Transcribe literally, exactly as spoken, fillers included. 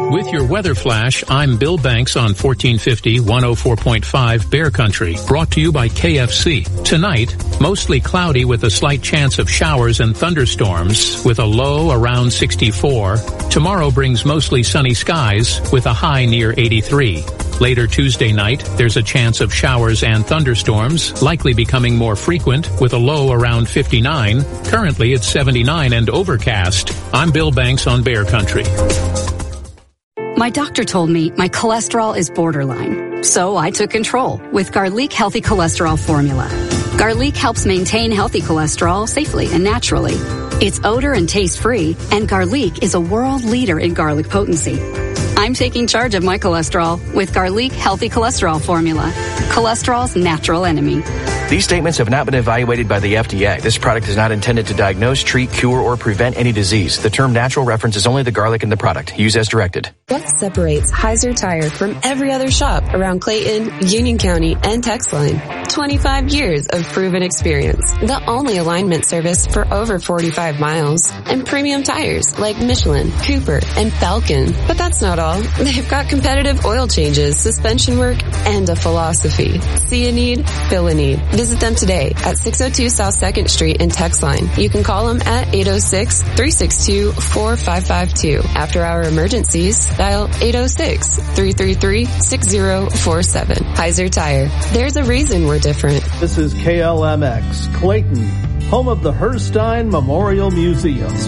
With your weather flash, I'm Bill Banks on fourteen fifty, one oh four point five Bear Country, brought to you by K F C. Tonight, mostly cloudy with a slight chance of showers and thunderstorms with a low around sixty-four. Tomorrow brings mostly sunny skies with a high near eighty-three. Later Tuesday night, there's a chance of showers and thunderstorms, likely becoming more frequent with a low around fifty-nine. Currently, it's seventy-nine and overcast. I'm Bill Banks on Bear Country. My doctor told me my cholesterol is borderline, so I took control with Garlic Healthy Cholesterol Formula. Garlic helps maintain healthy cholesterol safely and naturally. It's odor and taste-free, and Garlic is a world leader in garlic potency. I'm taking charge of my cholesterol with Garlic Healthy Cholesterol Formula, cholesterol's natural enemy. These statements have not been evaluated by the F D A. This product is not intended to diagnose, treat, cure, or prevent any disease. The term natural references only the garlic in the product. Use as directed. What separates Heiser Tire from every other shop around Clayton, Union County, and Texline? twenty-five years of proven experience. The only alignment service for over forty-five miles. And premium tires like Michelin, Cooper, and Falcon. But that's not all. They've got competitive oil changes, suspension work, and a philosophy. See a need, fill a need. Visit them today at six oh two South second Street in Texline. You can call them at eight oh six, three six two, four five five two. After our emergencies, dial eight oh six, three three three, six oh four seven. Heiser Tire. There's a reason we're different. This is K L M X, Clayton, home of the Herstein Memorial Museum.